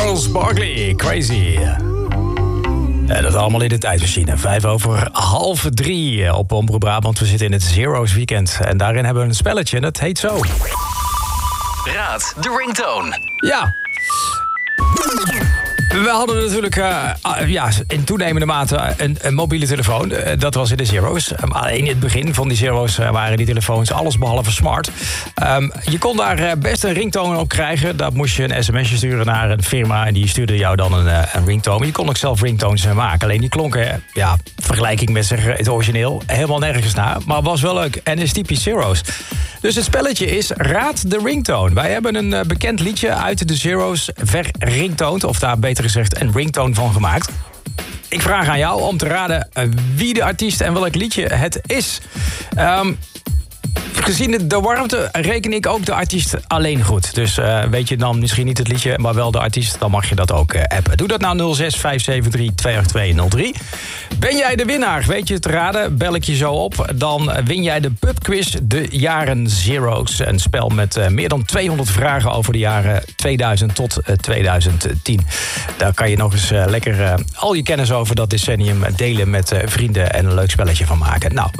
Charles Barkley, Crazy. En dat allemaal in de tijdmachine. 3:05 op Omroep Brabant. We zitten in het Zero's Weekend. En daarin hebben we een spelletje en dat heet zo. Raad de ringtone. Ja. We hadden natuurlijk in toenemende mate een mobiele telefoon. Dat was in de Zero's. Alleen in het begin van die Zero's waren die telefoons allesbehalve smart. Je kon daar best een ringtone op krijgen. Daar moest je een sms'je sturen naar een firma en die stuurde jou dan een ringtone. Je kon ook zelf ringtones maken. Alleen die klonken, vergelijking met het origineel, helemaal nergens naar. Maar was wel leuk en is typisch Zero's. Dus het spelletje is Raad de ringtone. Wij hebben een bekend liedje uit de Zero's verringtoond, of daar beter gezegd een ringtone van gemaakt. Ik vraag aan jou om te raden wie de artiest en welk liedje het is. Gezien de warmte reken ik ook de artiest alleen goed. Dus weet je dan misschien niet het liedje, maar wel de artiest, dan mag je dat ook appen. Doe dat nou 06-573-28203. Ben jij de winnaar? Weet je het raden? Bel ik je zo op. Dan win jij de pubquiz De Jaren Zero's. Een spel met meer dan 200 vragen over de jaren 2000 tot 2010. Daar kan je nog eens lekker al je kennis over dat decennium delen met vrienden en een leuk spelletje van maken. Nou,